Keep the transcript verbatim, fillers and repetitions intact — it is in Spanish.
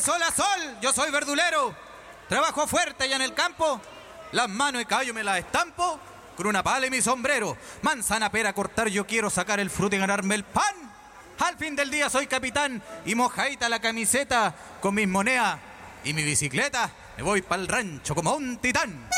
sol a sol, yo soy verdulero. Trabajo fuerte allá en el campo. Las manos de caballo me las estampo con una pala y mi sombrero. Manzana, pera, cortar, yo quiero sacar el fruto y ganarme el pan. Al fin del día soy capitán y mojadita la camiseta con mis monedas y mi bicicleta. Me voy pa'l rancho como un titán.